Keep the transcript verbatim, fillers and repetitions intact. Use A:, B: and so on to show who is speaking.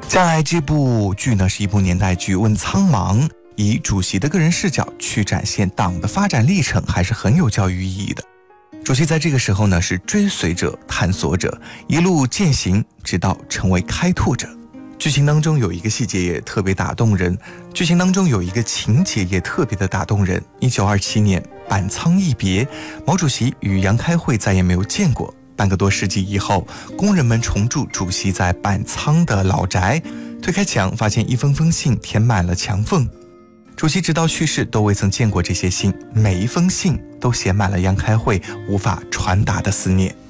A: 《将爱》这部剧呢，是一部年代剧，问苍茫，以主席的个人视角去展现党的发展历程，还是很有教育意义的。主席在这个时候呢，是追随者、探索者，一路践行，直到成为开拓者。剧情当中有一个细节也特别打动人，剧情当中有一个情节也特别的打动人。一九二七年，板仓一别，毛主席与杨开慧再也没有见过。半个多世纪以后，工人们重筑主席在板仓的老宅，推开墙，发现一封封信填满了墙缝。主席直到去世都未曾见过这些信，每一封信都写满了杨开慧无法传达的思念。